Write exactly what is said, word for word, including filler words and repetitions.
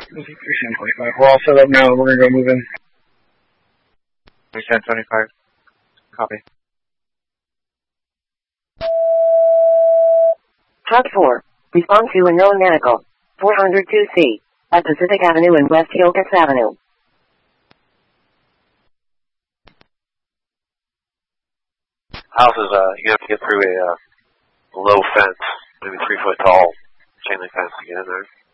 ten twenty-five. We're all set up now. We're going to go move in. ten twenty-five. Copy. Hot four. Respond to unknown medical. four oh two C. At Pacific Avenue and West Hillcrest Avenue. House is, uh, you have to get through a, uh, low fence, maybe three foot tall chain link fence to get in there.